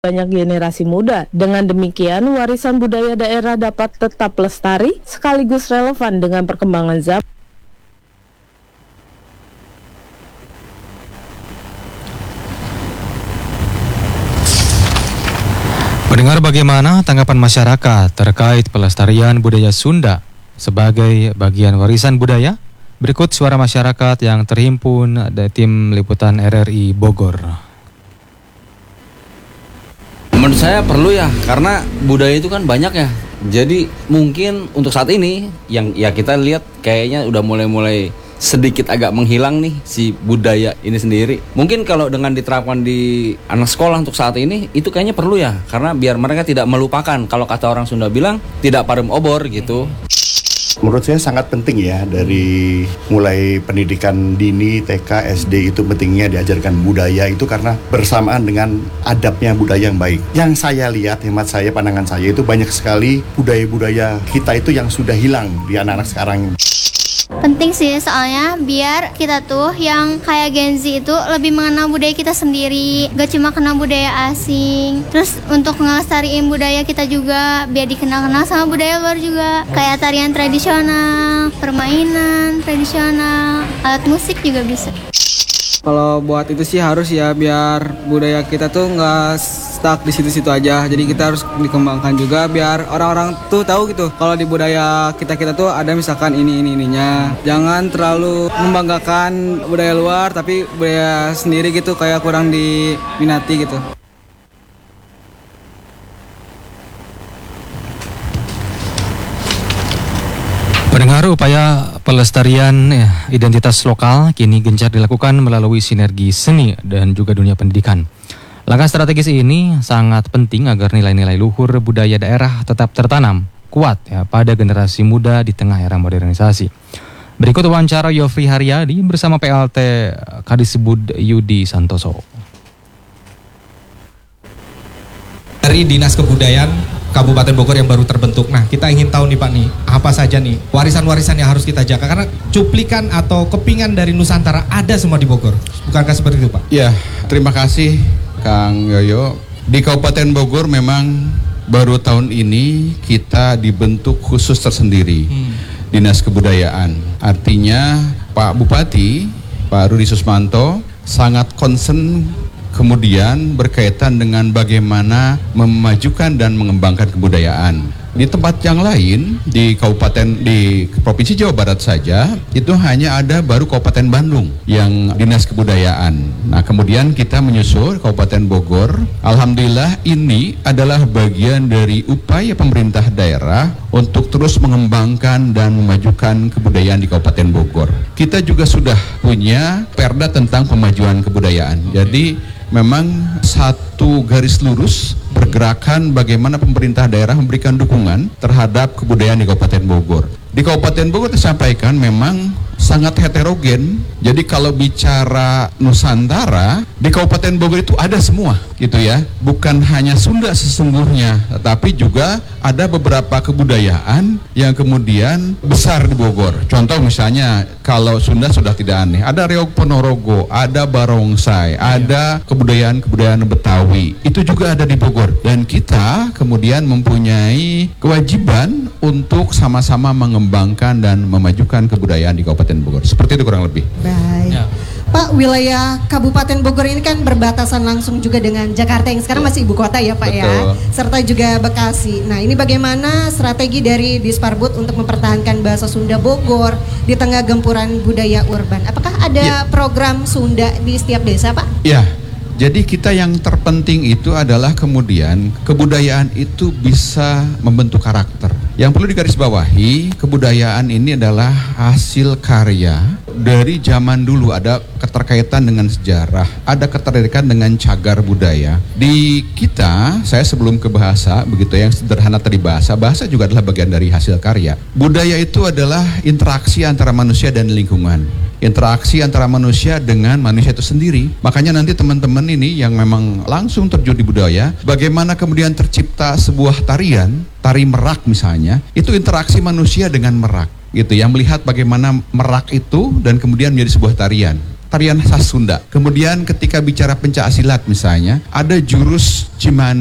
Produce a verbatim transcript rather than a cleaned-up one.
banyak generasi muda. Dengan demikian, warisan budaya daerah dapat tetap lestari sekaligus relevan dengan perkembangan zaman. Mendengar bagaimana tanggapan masyarakat terkait pelestarian budaya Sunda sebagai bagian warisan budaya? Berikut suara masyarakat yang terhimpun dari tim liputan R R I Bogor. Menurut saya perlu ya, karena budaya itu kan banyak ya. Jadi mungkin untuk saat ini yang ya kita lihat kayaknya udah mulai-mulai sedikit agak menghilang nih si budaya ini sendiri. Mungkin kalau dengan diterapkan di anak sekolah untuk saat ini itu kayaknya perlu ya, karena biar mereka tidak melupakan. Kalau kata orang Sunda bilang tidak parem obor gitu. Menurut saya sangat penting ya, dari mulai pendidikan dini, T K, S D itu pentingnya diajarkan budaya itu karena bersamaan dengan adabnya budaya yang baik. Yang saya lihat, hemat saya, pandangan saya itu banyak sekali budaya-budaya kita itu yang sudah hilang di anak-anak sekarang. Penting sih, soalnya biar kita tuh yang kayak Gen Z itu lebih mengenal budaya kita sendiri, gak cuma kenal budaya asing. Terus untuk ngelestariin budaya kita juga biar dikenal-kenal sama budaya luar juga, kayak tarian tradisional, permainan tradisional, alat musik juga bisa. Kalau buat itu sih harus ya, biar budaya kita tuh nggak stuck di situ-situ aja. Jadi kita harus dikembangkan juga biar orang-orang tuh tahu gitu. Kalau di budaya kita kita tuh ada misalkan ini ini ininya. Jangan terlalu membanggakan budaya luar, tapi budaya sendiri gitu kayak kurang diminati gitu. Pendengar, upaya pelestarian ya, identitas lokal kini gencar dilakukan melalui sinergi seni dan juga dunia pendidikan. Langkah strategis ini sangat penting agar nilai-nilai luhur budaya daerah tetap tertanam kuat ya pada generasi muda di tengah era modernisasi. Berikut wawancara Yofri Haryadi bersama P L T Kadisbud Yudi Santoso. Dari Dinas Kebudayaan Kabupaten Bogor yang baru terbentuk. Nah, kita ingin tahu nih Pak nih, apa saja nih warisan-warisan yang harus kita jaga, karena cuplikan atau kepingan dari Nusantara ada semua di Bogor. Bukankah seperti itu, Pak? Ya, terima kasih Kang Yoyo. Di Kabupaten Bogor memang baru tahun ini kita dibentuk khusus tersendiri, hmm. Dinas Kebudayaan. Artinya Pak Bupati, Pak Rudi Susmanto sangat concern kemudian berkaitan dengan bagaimana memajukan dan mengembangkan kebudayaan. Di tempat yang lain, di kabupaten, di Provinsi Jawa Barat saja, itu hanya ada baru Kabupaten Bandung yang Dinas Kebudayaan. Nah, kemudian kita menyusul Kabupaten Bogor. Alhamdulillah ini adalah bagian dari upaya pemerintah daerah untuk terus mengembangkan dan memajukan kebudayaan di Kabupaten Bogor. Kita juga sudah punya perda tentang pemajuan kebudayaan. Jadi memang satu garis lurus pergerakan bagaimana pemerintah daerah memberikan dukungan terhadap kebudayaan di Kabupaten Bogor. Di Kabupaten Bogor disampaikan memang sangat heterogen. Jadi kalau bicara Nusantara, di Kabupaten Bogor itu ada semua gitu ya. Bukan hanya Sunda sesungguhnya, tetapi juga ada beberapa kebudayaan yang kemudian besar di Bogor. Contoh misalnya kalau Sunda sudah tidak aneh, ada Reog Ponorogo, ada Barongsai, ada kebudayaan-kebudayaan Betawi. Itu juga ada di Bogor. Dan kita kemudian mempunyai kewajiban untuk sama-sama mengembangkan dan memajukan kebudayaan di Kabupaten Bogor. Seperti itu kurang lebih. Baik. Ya. Pak, wilayah Kabupaten Bogor ini kan berbatasan langsung juga dengan Jakarta yang sekarang masih ibu kota ya Pak. Betul. Ya, serta juga Bekasi. Nah, ini bagaimana strategi dari Disparbud untuk mempertahankan bahasa Sunda Bogor di tengah gempuran budaya urban? Apakah ada ya. program Sunda di setiap desa, Pak? Ya. Jadi kita yang terpenting itu adalah kemudian kebudayaan itu bisa membentuk karakter. Yang perlu digarisbawahi, kebudayaan ini adalah hasil karya dari zaman dulu. Ada keterkaitan dengan sejarah, ada keterkaitan dengan cagar budaya. Di kita, saya sebelum ke bahasa, begitu yang sederhana tadi bahasa, bahasa juga adalah bagian dari hasil karya. Budaya itu adalah interaksi antara manusia dan lingkungan. Interaksi antara manusia dengan manusia itu sendiri. Makanya nanti teman-teman ini yang memang langsung terjun di budaya, bagaimana kemudian tercipta sebuah tarian, tari merak misalnya, itu interaksi manusia dengan merak, gitu ya, melihat bagaimana merak itu dan kemudian menjadi sebuah tarian. tarian khas Sunda. Kemudian ketika bicara pencak silat misalnya, ada jurus Cimandi